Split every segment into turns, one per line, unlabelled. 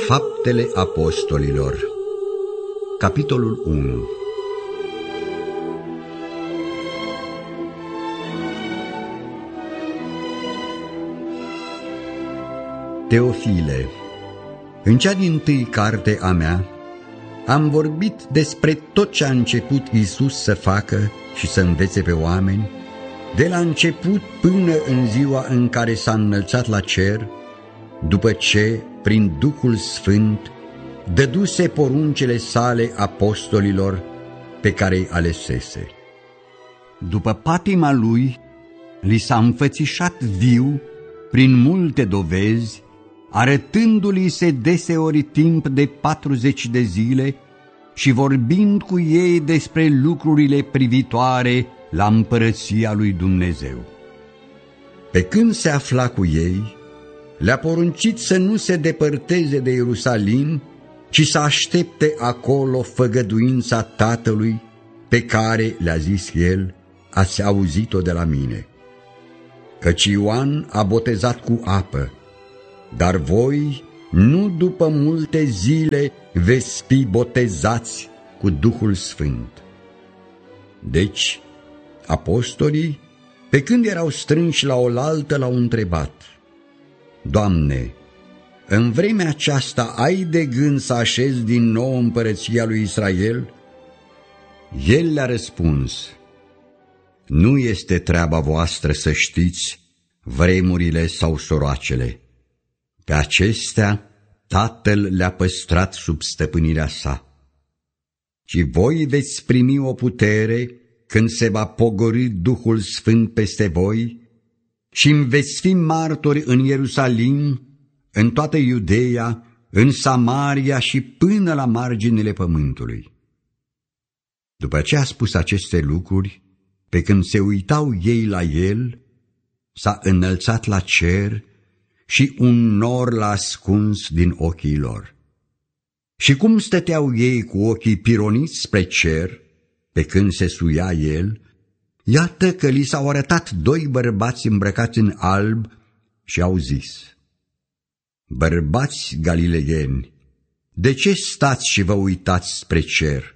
Faptele Apostolilor, capitolul 1. Teofile, în cea dintâi carte a mea am vorbit despre tot ce a început Iisus să facă și să învețe pe oameni, de la început până în ziua în care s-a înălțat la cer, după ce, prin Duhul Sfânt, dăduse poruncile sale apostolilor pe care îi alesese. După patima lui, li s-a înfățișat viu prin multe dovezi, arătându-li se deseori timp de 40 de zile și vorbind cu ei despre lucrurile privitoare la împărăția lui Dumnezeu. Pe când se afla cu ei, le-a poruncit să nu se depărteze de Ierusalim, ci să aștepte acolo făgăduința Tatălui pe care, le-a zis el, ați auzit-o de la mine. Căci Ioan a botezat cu apă, dar voi, nu după multe zile, veți fi botezați cu Duhul Sfânt. Deci, apostolii, pe când erau strânși la oaltă, l-au întrebat: Doamne, în vremea aceasta ai de gând să așezi din nou împărăția lui Israel? El le-a răspuns: Nu este treaba voastră să știți vremurile sau soroacele. Pe acestea Tatăl le-a păstrat sub stăpânirea sa. Și voi veți primi o putere când se va pogorî Duhul Sfânt peste voi și îmi veți fi martori în Ierusalim, în toată Iudeea, în Samaria și până la marginile pământului. După ce a spus aceste lucruri, pe când se uitau ei la el, s-a înălțat la cer și un nor l-a ascuns din ochii lor. Și cum stăteau ei cu ochii pironiți spre cer, pe când se suia el, iată că li s-au arătat doi bărbați îmbrăcați în alb și au zis: Bărbați galileieni, de ce stați și vă uitați spre cer?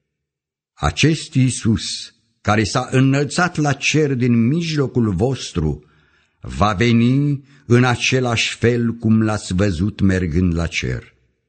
Acest Iisus, care s-a înălțat la cer din mijlocul vostru, va veni în același fel cum l-ați văzut mergând la cer.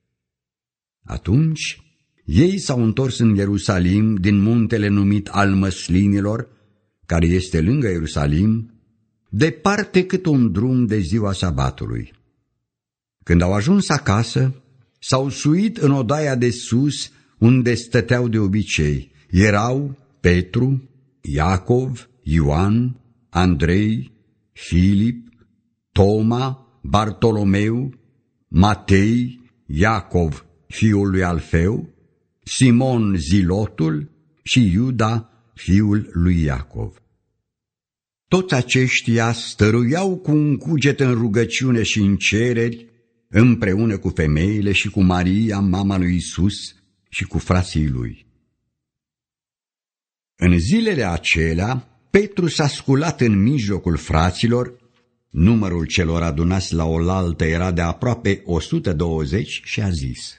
Atunci ei s-au întors în Ierusalim din muntele numit al Măslinilor, care este lângă Ierusalim, departe cât un drum de ziua sabatului. Când au ajuns acasă, s-au suit în odaia de sus, unde stăteau de obicei. Erau Petru, Iacov, Ioan, Andrei, Filip, Toma, Bartolomeu, Matei, Iacov, fiul lui Alfeu, Simon Zilotul și Iuda, fiul lui Iacov. Toți aceștia stăruiau cu un cuget în rugăciune și în cereri, împreună cu femeile și cu Maria, mama lui Iisus, și cu frații lui. În zilele acelea, Petru s-a sculat în mijlocul fraților, numărul celor adunați la oaltă era de aproape 120, și a zis: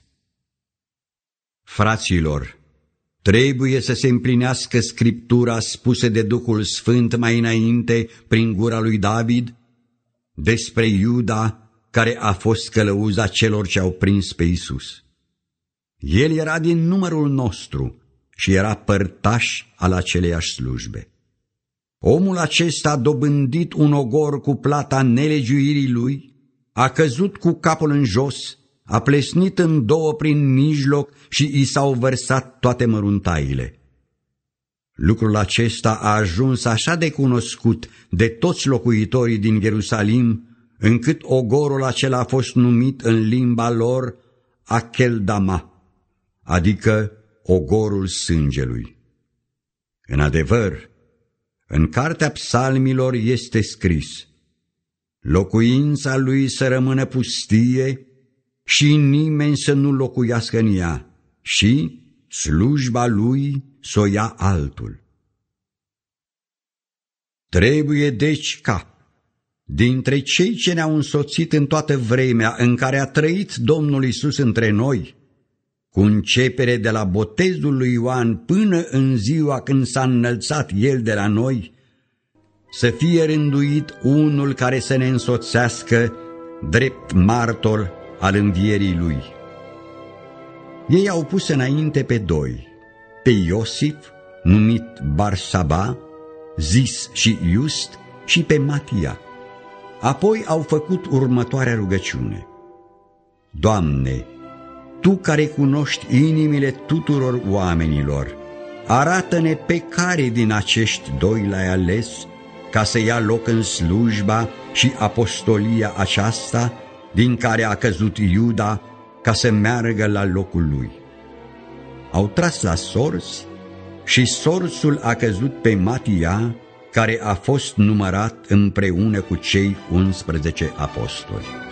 Fraților, trebuie să se împlinească Scriptura spusă de Duhul Sfânt mai înainte prin gura lui David despre Iuda, care a fost călăuza celor ce au prins pe Iisus. El era din numărul nostru și era părtaș al aceleiași slujbe. Omul acesta a dobândit un ogor cu plata nelegiuirii lui, a căzut cu capul în jos, a plesnit în două prin mijloc și i s-au vărsat toate măruntaiile. Lucrul acesta a ajuns așa de cunoscut de toți locuitorii din Ierusalim, încât ogorul acela a fost numit în limba lor Acheldama, adică ogorul sângelui. În adevăr, în cartea psalmilor este scris: Locuința lui să rămână pustie și nimeni să nu locuiască în ea, și slujba lui s-o ia altul. Trebuie deci ca, dintre cei ce ne-au însoțit în toată vremea în care a trăit Domnul Iisus între noi, cu începere de la botezul lui Ioan până în ziua când s-a înălțat El de la noi, să fie rânduit unul care să ne însoțească drept martor al învierii Lui. Ei au pus înainte pe doi, pe Iosif, numit Barsaba, zis și Iust, și pe Matia. Apoi au făcut următoarea rugăciune: Doamne, Tu care cunoști inimile tuturor oamenilor, arată-ne pe care din acești doi l-ai ales ca să ia loc în slujba și apostolia aceasta din care a căzut Iuda, ca să meargă la locul lui. Au tras la sorți și sorțul a căzut pe Matia, care a fost numărat împreună cu cei 11 apostoli.